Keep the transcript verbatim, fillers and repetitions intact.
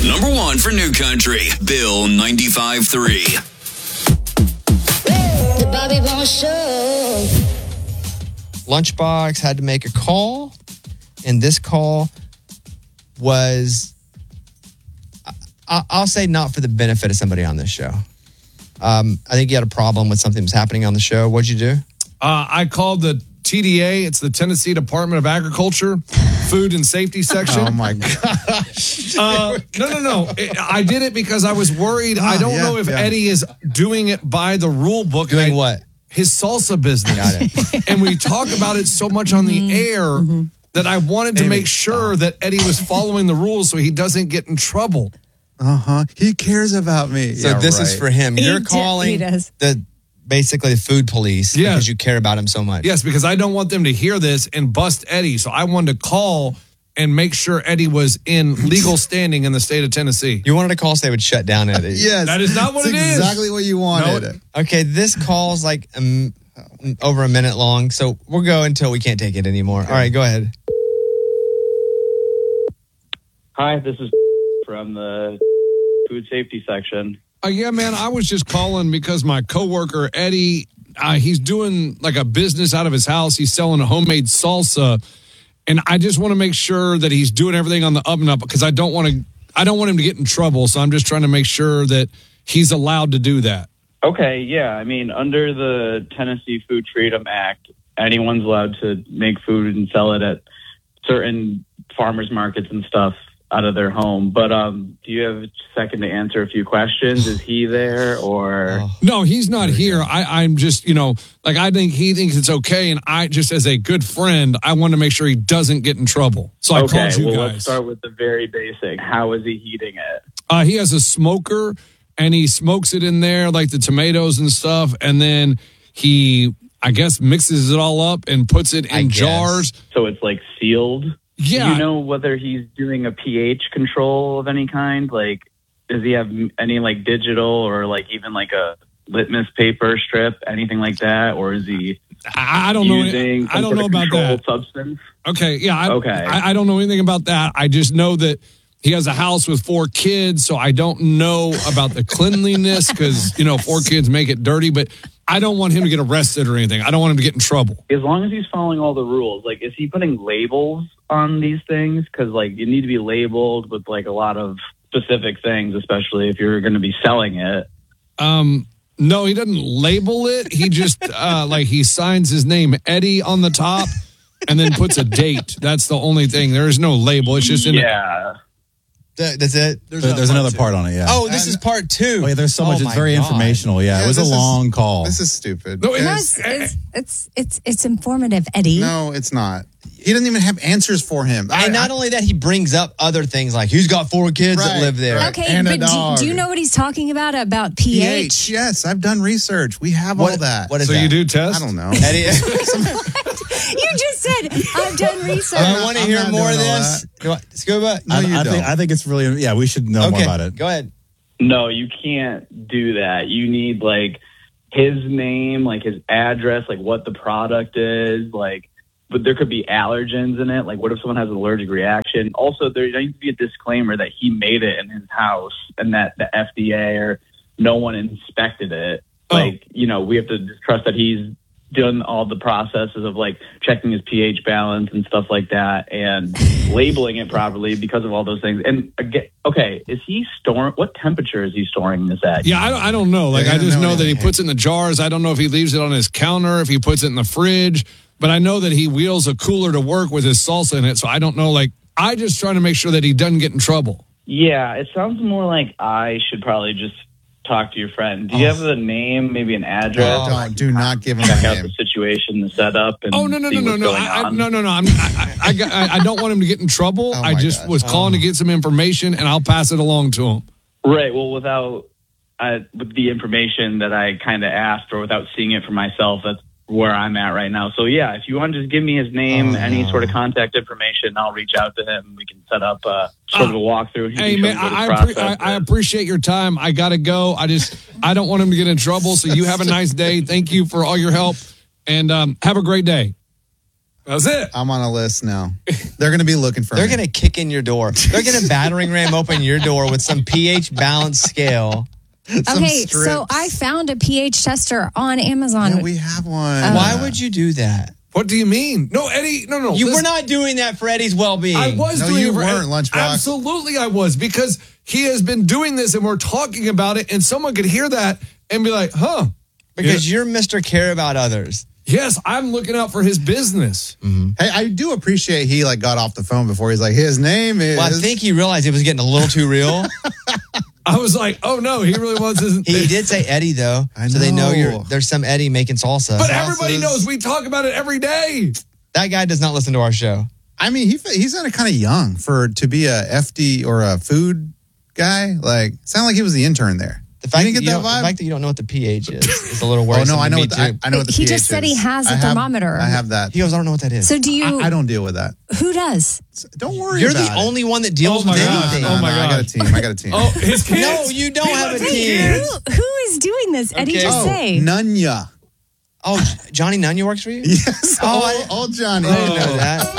Number one for New Country, Bill ninety-five point three. The Bobby Bones Show. Lunchbox had to make a call, and this call was, I- I'll say, not for the benefit of somebody on this show. Um, I think you had a problem with something that was happening on the show. What'd you do? Uh, I called the T D A. It's the Tennessee Department of Agriculture, Food and Safety Section. Oh, my gosh. Uh, no, no, no. It, I did it because I was worried. Oh, I don't yeah, know if yeah. Eddie is doing it by the rule book. Doing I- what? His salsa business. Got it. And we talk about it so much on the air Mm-hmm. that I wanted to Amy, make sure that Eddie was following the rules so he doesn't get in trouble. Uh-huh. He cares about me. So Yeah, this right. is for him. He You're d- calling he does. the basically the food police Yeah. because you care about him so much. Yes, because I don't want them to hear this and bust Eddie. So I wanted to call and make sure Eddie was in legal standing in the state of Tennessee. You wanted a call so they would shut down Eddie. Yes. That is not what That's it is. exactly what you wanted. No. Okay, this call's like um, over a minute long, so we'll go until we can't take it anymore. All right, go ahead. Hi, this is from the food safety section. Uh, yeah, man, I was just calling because my coworker, Eddie, uh, he's doing like a business out of his house. He's selling a homemade salsa. And I just want to make sure that he's doing everything on the up and up because I don't want to, I don't want him to get in trouble. So I'm just trying to make sure that he's allowed to do that. Okay, yeah. I mean, under the Tennessee Food Freedom Act, anyone's allowed to make food and sell it at certain farmers markets and stuff out of their home. But um, do you have a second to answer a few questions? Is he there or? Oh. No, he's not here. I, I'm just, you know, like I think he thinks it's okay. And I just, as a good friend, I want to make sure he doesn't get in trouble. So I Okay, called you well, guys. let's start with the very basic. How is he heating it? Uh, he has a smoker and he smokes it in there, like the tomatoes and stuff. And then he, I guess, mixes it all up and puts it I in guess. jars. So it's like sealed? Yeah. Do you know whether he's doing a pH control of any kind? Like, does he have any like digital or like even like a litmus paper strip, anything like that? Or is he I, I don't know. using I some don't sort know of about controlled that. substance? Okay. Yeah. I, Okay. I, I don't know anything about that. I just know that he has a house with four kids. So I don't know about the cleanliness because, you know, four kids make it dirty. But I don't want him to get arrested or anything. I don't want him to get in trouble. As long as he's following all the rules, like, is he putting labels on these things? Because, like, you need to be labeled with, like, a lot of specific things, especially if you're going to be selling it. Um, no, he doesn't label it. He just, uh, like, he signs his name, Eddie, on the top and then puts a date. That's the only thing. There is no label. It's just in Yeah. Th- That's it? There's, There- there's another part on it, yeah. Oh, this is part two. Oh, yeah, there's so Oh much. my It's very God. informational. Yeah, Yeah, it was a this is- long call. This is stupid. No, it No, is. it's, it's, it's, it's, it's informative, Eddie. No, it's not. He doesn't even have answers for him. I- And not only that, he brings up other things like he's got four kids that Right, live there. right. Okay, And a but do, dog. do you know what he's talking about, about pH. pH? Yes, I've done research. We have all What- that. what is So that? you do test? I don't know. Eddie, You just said, I've done research. I want to I'm hear not more of doing all this. Do I- Scuba? No, I, you I don't. think I think it's really yeah. We should know more Okay, about it. go ahead. No, you can't do that. You need, like, his name, like, his address, like, what the product is, like, but there could be allergens in it. Like, what if someone has an allergic reaction? Also, there needs to be a disclaimer that he made it in his house and that the F D A or no one inspected it. Oh. Like, you know, we have to just trust that he's done all the processes of, like, checking his pH balance and stuff like that and labeling it properly because of all those things. And, again, okay, is he storing, what temperature is he storing this at? Yeah, I don't, I don't know. Like, Yeah, I just no, know that he yeah. puts it in the jars. I don't know if he leaves it on his counter, if he puts it in the fridge. But I know that he wheels a cooler to work with his salsa in it. So I don't know. Like, I just trying to make sure that he doesn't get in trouble. Yeah, it sounds more like I should probably just talk to your friend. Do you Oh. have a name, maybe an address? Don't, do not give him Check a out the name. situation, the setup, and Oh, no, no, see no, no, what's no. going I, I, on. no, no, no. I'm, I, I, I, got- I I don't want him to get in trouble. Oh, I my just God. was calling to get some information, and I'll pass it along to him. Right. Well, without uh, with the information that I kind of asked, or without seeing it for myself, that's where I'm at right now. So yeah, if you want to just give me his name, Oh, any no. sort of contact information, I'll reach out to him. We can set up uh, sort of a walkthrough. He Hey, can man, show me what I, his I, appre- process I, I is. appreciate your time. I got to go. I just, I don't want him to get in trouble. So you have a nice day. Thank you for all your help, and um, have a great day. That's it. I'm on a list now. They're going to be looking for They're me. going to kick in your door. They're going to battering ram open your door with some pH balance scale. Some Okay, so strips. I found a pH tester on Amazon. Yeah, we have one. Why would you do that? What do you mean? No, Eddie. No, no. You listen. were not doing that for Eddie's well-being. I was No, doing you it for weren't, Lunchbox. Absolutely, I was because he has been doing this, and we're talking about it, and someone could hear that and be like, "Huh." Because you're Mister Care About Others. Yes, I'm looking out for his business. Hey, I do appreciate he like got off the phone before he's like, his name is. Well, I think he realized it was getting a little too real. I was like, "Oh no, he really wants his." He did say Eddie, though. I So they know know. you're there's some Eddie making salsa. But everybody Salsas. knows we talk about it every day. That guy does not listen to our show. I mean, he he's kind of young for to be a F D or a food guy. Like, sounded like he was the intern there. The fact, You that didn't you get don't, that the vibe? fact that you don't know what the pH is is a little Oh worrisome. no, I to know me, what the, too. I, I know what the He pH just said he is. has a I have- thermometer. I have that. He goes, I don't know what that is. So do you? I, I don't deal with that. Who does? Don't worry. You're about the it. only one that deals Oh my with gosh. anything. Oh my I got a gosh. team. I got a team. Oh, his kids. No, you don't He have a lets his team. kids. Who, who is doing this? Eddie, Okay. just oh, say. Nunya. Oh, Johnny Nunya works for you? Yes. Oh, Oh, I- old Johnny. I didn't know that.